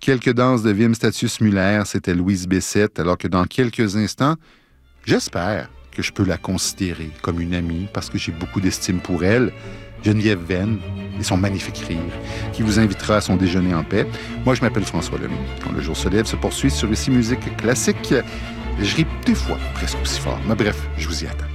Quelques danses de Wim Statius Muller, c'était Louise Bessette, alors que dans quelques instants, j'espère que je peux la considérer comme une amie parce que j'ai beaucoup d'estime pour elle, Geneviève Venn et son magnifique rire, qui vous invitera à son déjeuner en paix. Moi, je m'appelle François Lemay. Quand le jour se lève se poursuit sur Ici Musique Classique. Je ris 2 fois presque aussi fort. Mais bref, je vous y attends.